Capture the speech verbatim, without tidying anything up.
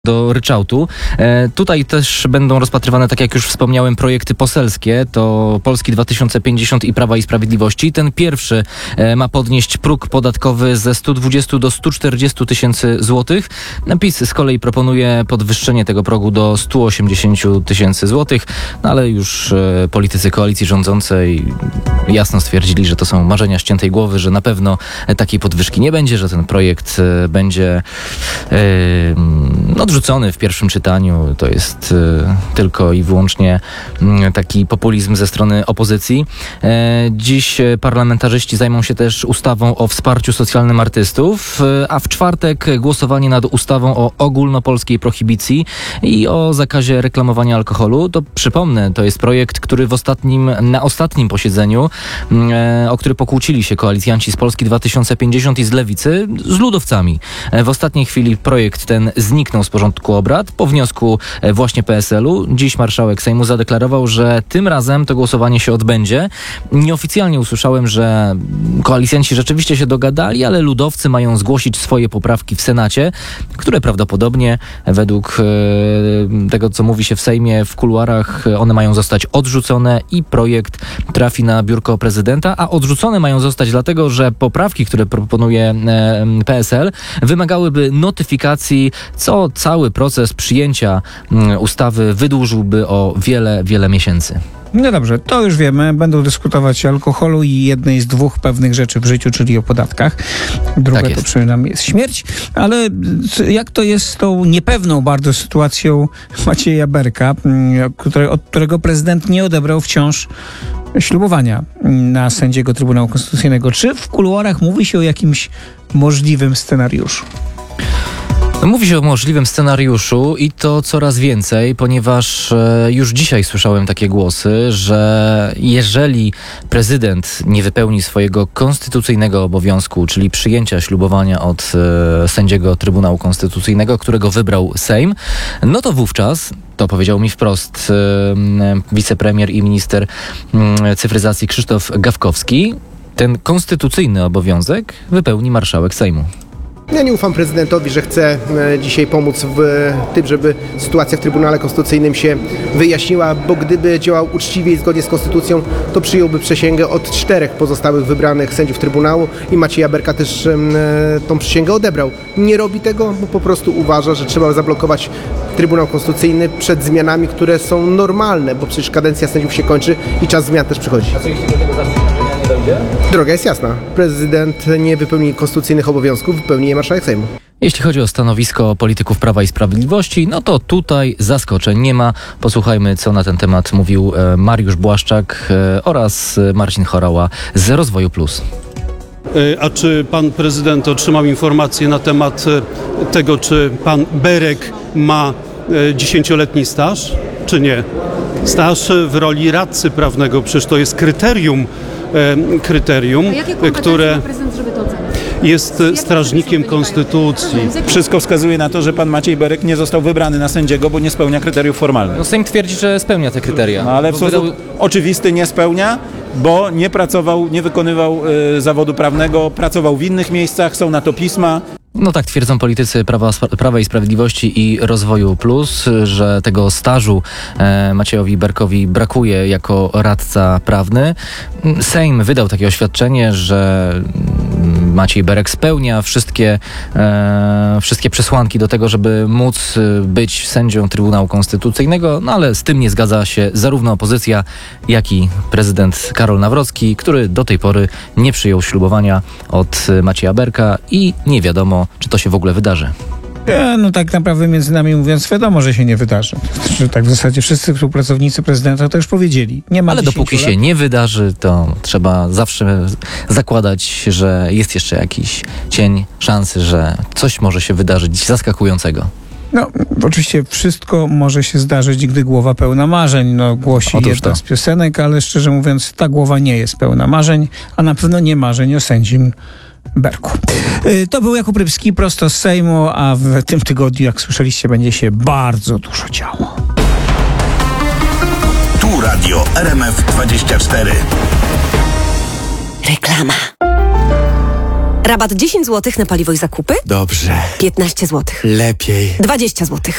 do ryczałtu. E, tutaj też będą rozpatrywane, tak jak już wspomniałem, projekty poselskie. To Polski dwa tysiące pięćdziesiąt i Prawa i Sprawiedliwości. Ten pierwszy e, ma podnieść próg podatkowy ze stu dwudziestu do stu czterdziestu tysięcy złotych. PiS z kolei proponuje podwyższenie tego progu do stu osiemdziesięciu tysięcy złotych, no ale już e, politycy koalicji rządzącej jasno stwierdzili, że to są marzenia ściętej głowy, że na pewno e, takiej podwyżki nie będzie, że ten projekt e, będzie e, no, odrzucony w pierwszym czytaniu. To jest y, tylko i wyłącznie y, taki populizm ze strony opozycji. E, dziś parlamentarzyści zajmą się też ustawą o wsparciu socjalnym artystów, y, a w czwartek głosowanie nad ustawą o ogólnopolskiej prohibicji i o zakazie reklamowania alkoholu. To przypomnę, to jest projekt, który w ostatnim, na ostatnim posiedzeniu, y, o który pokłócili się koalicjanci z Polski dwa tysiące pięćdziesiąt i z Lewicy, z ludowcami. E, w ostatniej chwili projekt ten zniknął z porządku obrad po wniosku właśnie P S L-u. Dziś marszałek Sejmu zadeklarował, że tym razem to głosowanie się odbędzie. Nieoficjalnie usłyszałem, że koalicjanci rzeczywiście się dogadali, ale ludowcy mają zgłosić swoje poprawki w Senacie, które prawdopodobnie według e, tego, co mówi się w Sejmie, w kuluarach, one mają zostać odrzucone i projekt trafi na biurko prezydenta, a odrzucone mają zostać dlatego, że poprawki, które proponuje e, P S L, wymagałyby notyfikacji, co cały proces przyjęcia ustawy wydłużyłby o wiele, wiele miesięcy. No dobrze, to już wiemy. Będą dyskutować o alkoholu i jednej z dwóch pewnych rzeczy w życiu, czyli o podatkach. Druga Tak to przynajmniej jest śmierć. Ale jak to jest z tą niepewną bardzo sytuacją Macieja Berka, który, od którego prezydent nie odebrał wciąż ślubowania na sędziego Trybunału Konstytucyjnego? Czy w kuluarach mówi się o jakimś możliwym scenariuszu? Mówi się o możliwym scenariuszu i to coraz więcej, ponieważ e, już dzisiaj słyszałem takie głosy, że jeżeli prezydent nie wypełni swojego konstytucyjnego obowiązku, czyli przyjęcia ślubowania od e, sędziego Trybunału Konstytucyjnego, którego wybrał Sejm, no to wówczas, to powiedział mi wprost e, wicepremier i minister e, cyfryzacji Krzysztof Gawkowski, ten konstytucyjny obowiązek wypełni marszałek Sejmu. Ja nie ufam prezydentowi, że chce dzisiaj pomóc w tym, żeby sytuacja w Trybunale Konstytucyjnym się wyjaśniła, bo gdyby działał uczciwie i zgodnie z konstytucją, to przyjąłby przysięgę od czterech pozostałych wybranych sędziów Trybunału i Macieja Berka też tą przysięgę odebrał. Nie robi tego, bo po prostu uważa, że trzeba zablokować Trybunał Konstytucyjny przed zmianami, które są normalne, bo przecież kadencja sędziów się kończy i czas zmian też przychodzi. A co jeśli do tego zatrzymania nie dojdzie? Droga jest jasna. Prezydent nie wypełni konstytucyjnych obowiązków, wypełni je marszałek Sejmu. Jeśli chodzi o stanowisko polityków Prawa i Sprawiedliwości, no to tutaj zaskoczeń nie ma. Posłuchajmy, co na ten temat mówił Mariusz Błaszczak oraz Marcin Horała z Rozwoju Plus. A czy pan prezydent otrzymał informację na temat tego, czy pan Berek ma dziesięcioletni staż, czy nie? Staż w roli radcy prawnego, przecież to jest kryterium, kryterium, które jest strażnikiem konstytucji. Wszystko wskazuje na to, że pan Maciej Berek nie został wybrany na sędziego, bo nie spełnia kryteriów formalnych. No Sejm twierdzi, że spełnia te kryteria. No, ale w sposób wydał... oczywisty nie spełnia, bo nie pracował, nie wykonywał y, zawodu prawnego, pracował w innych miejscach, są na to pisma. No tak twierdzą politycy Prawa, Prawa i Sprawiedliwości i Rozwoju Plus, że tego stażu e, Maciejowi Berkowi brakuje jako radca prawny. Sejm wydał takie oświadczenie, że Maciej Berek spełnia wszystkie, e, wszystkie przesłanki do tego, żeby móc być sędzią Trybunału Konstytucyjnego, no ale z tym nie zgadza się zarówno opozycja, jak i prezydent Karol Nawrocki, który do tej pory nie przyjął ślubowania od Macieja Berka i nie wiadomo, czy to się w ogóle wydarzy. Ja, no tak naprawdę między nami mówiąc wiadomo, że się nie wydarzy. Że tak w zasadzie wszyscy współpracownicy prezydenta to już powiedzieli. Nie ma Ale dopóki lat. się nie wydarzy, to trzeba zawsze zakładać, że jest jeszcze jakiś cień szansy, że coś może się wydarzyć zaskakującego. No, oczywiście wszystko może się zdarzyć, gdy głowa pełna marzeń. No, głosi Otóż jedna to. z piosenek, ale szczerze mówiąc, ta głowa nie jest pełna marzeń, a na pewno nie marzeń o sędzim Berku. To był Jakub Rybski prosto z Sejmu, a w tym tygodniu, jak słyszeliście, będzie się bardzo dużo działo. Tu Radio R M F dwadzieścia cztery. Reklama. Rabat dziesięć złotych na paliwo i zakupy? Dobrze. piętnaście złotych. Lepiej. dwadzieścia złotych.